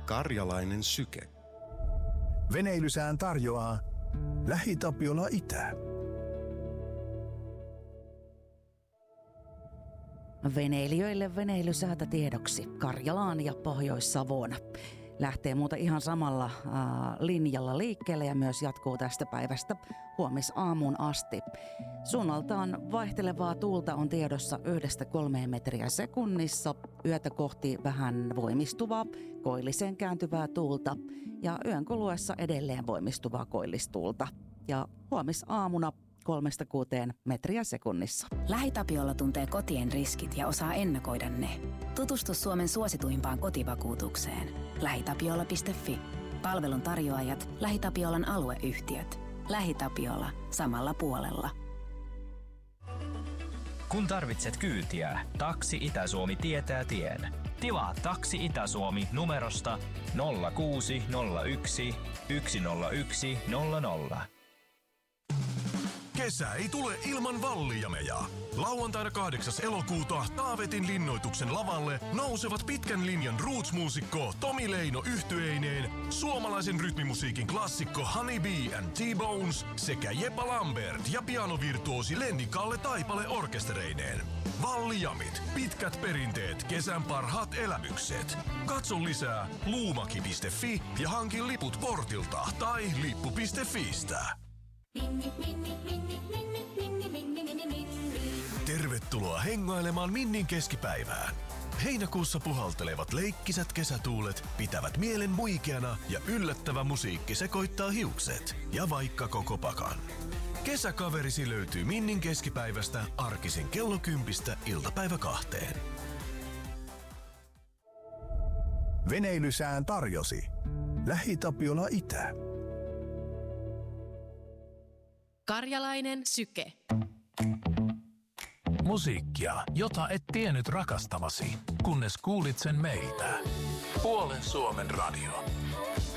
Karjalainen syke. Veneilysään tarjoaa LähiTapiola Itä. Veneilijöille veneilysäätä tiedoksi Karjalaan ja Pohjois-Savoon. Lähtee muuta ihan samalla linjalla liikkeelle ja myös jatkuu tästä päivästä huomisaamuun asti. Suunnaltaan vaihtelevaa tuulta on tiedossa 1-3 metriä sekunnissa. Yötä kohti vähän voimistuvaa, koilliseen kääntyvää tuulta ja yön kuluessa edelleen voimistuvaa koillistuulta. Ja huomisaamuna 3-6 metriä sekunnissa. LähiTapiola tuntee kotien riskit ja osaa ennakoida ne. Tutustu Suomen suosituimpaan kotivakuutukseen. LähiTapiola.fi. Palvelun tarjoajat, LähiTapiolan alueyhtiöt. LähiTapiola. Samalla puolella. Kun tarvitset kyytiä, Taksi Itä-Suomi tietää tien. Tilaa Taksi Itä-Suomi numerosta 0601 101 00. Kesä ei tule ilman Vallijameja. Lauantaina 8. elokuuta Taavetin linnoituksen lavalle nousevat pitkän linjan roots-muusikko Tomi Leino yhtyeineen, suomalaisen rytmimusiikin klassikko Honey Bee and T-Bones sekä Jepa Lambert ja pianovirtuosi Lenni Kalle Taipale orkestereineen. Vallijamit, pitkät perinteet, kesän parhaat elämykset. Katso lisää luumaki.fi ja hankin liput portilta tai lippu.fistä. Tervetuloa hengailemaan Minnin keskipäivään. Heinäkuussa puhaltelevat leikkisät kesätuulet pitävät mielen muikeana ja yllättävä musiikki sekoittaa hiukset ja vaikka koko pakan. Kesäkaverisi löytyy Minnin keskipäivästä arkisin kello 10 iltapäivä 2. Veneilysään tarjosi LähiTapiola Itä. Karjalainen syke. Musiikkia, jota et tiennyt rakastavasi, kunnes kuulit sen meiltä. Puolen Suomen radio.